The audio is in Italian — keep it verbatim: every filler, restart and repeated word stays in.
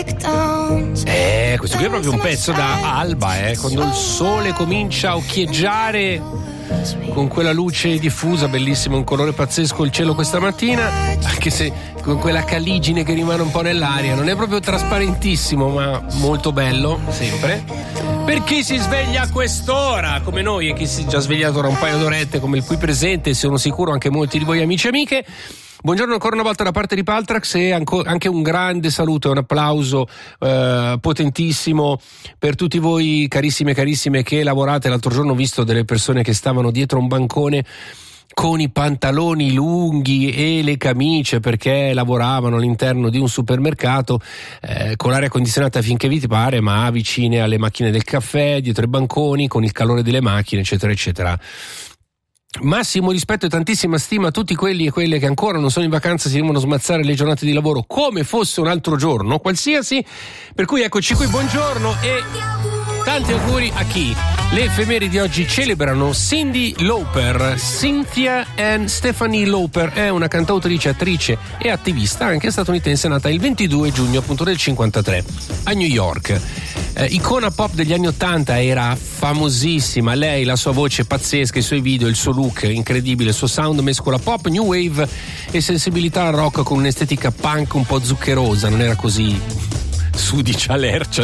Eh, questo qui è proprio un pezzo da alba, eh, quando il sole comincia a occhieggiare con quella luce diffusa, bellissimo, un colore pazzesco il cielo questa mattina, anche se con quella caligine che rimane un po' nell'aria, non è proprio trasparentissimo, ma molto bello, sempre. Per chi si sveglia a quest'ora, come noi, e chi si è già svegliato ora un paio d'orette, come il qui presente, sono sicuro anche molti di voi amici e amiche, buongiorno ancora una volta da parte di Paltrax e anche un grande saluto e un applauso eh, potentissimo per tutti voi carissime e carissime che lavorate. L'altro giorno ho visto delle persone che stavano dietro un bancone con i pantaloni lunghi e le camicie perché lavoravano all'interno di un supermercato eh, con l'aria condizionata finché vi pare, ma vicine alle macchine del caffè, dietro i banconi, con il calore delle macchine, eccetera eccetera. Massimo rispetto e tantissima stima a tutti quelli e quelle che ancora non sono in vacanza, si devono smazzare le giornate di lavoro come fosse un altro giorno qualsiasi, per cui eccoci qui, buongiorno e tanti auguri a chi? Le effemeri di oggi celebrano Cyndi Lauper. Cynthia Ann Stephanie Lauper è una cantautrice, attrice e attivista anche statunitense, nata il ventidue giugno appunto del cinquantatré a New York. Eh, icona pop degli anni ottanta, era famosissima, lei, la sua voce pazzesca, i suoi video, il suo look incredibile, il suo sound mescola pop, new wave e sensibilità al rock con un'estetica punk un po' zuccherosa, non era così sudicia lercia